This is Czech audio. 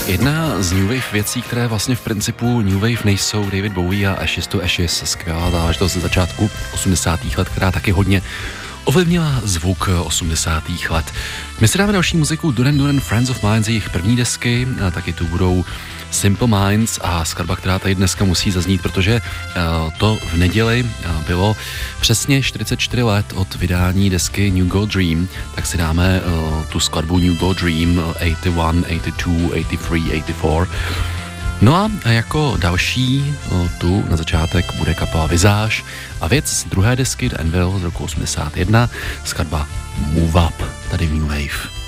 Jedna z New Wave věcí, které vlastně v principu New Wave nejsou, David Bowie a Ashes to Ashes, skvělá záležitost ze začátku 80. let, která taky hodně ovlivnila zvuk 80. let. My si dáme další muziku Duran Duran Friends of Mine z jejich první desky, taky tu budou Simple Minds a skladba, která tady dneska musí zaznít, protože to v neděli bylo přesně 44 let od vydání desky New Gold Dream, tak si dáme tu skladbu New Gold Dream 81, 82, 83, 84. No a jako další tu na začátek bude kapela Visage a věc z druhé desky The Anvil z roku 81, skladba Move Up, tady v New Wave.